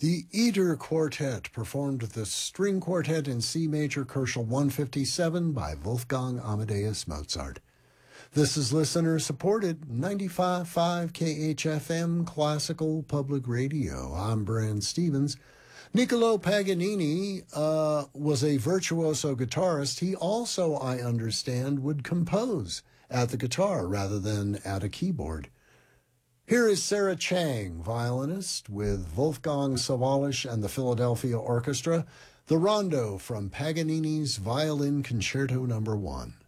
The Eder Quartet performed the String Quartet in C Major Kochel 157 by Wolfgang Amadeus Mozart. This is listener-supported 95.5 KHFM Classical Public Radio. I'm Brand Stevens. Niccolo Paganini was a virtuoso guitarist. He also, I understand, would compose at the guitar rather than at a keyboard. Here is Sarah Chang, violinist, with Wolfgang Sawallisch and the Philadelphia Orchestra, the Rondo from Paganini's Violin Concerto No. 1.